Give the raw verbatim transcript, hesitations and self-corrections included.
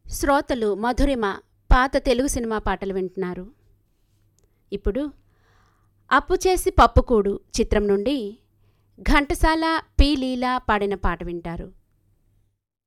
శ్రోతలు మధురిమ పాత తెలుగు సినిమా పాటలు వింటున్నారు. ఇప్పుడు అప్పు చేసి పప్పుకూడు చిత్రం నుండి ఘంటసాల పి లీలా పాడిన పాట వింటారు.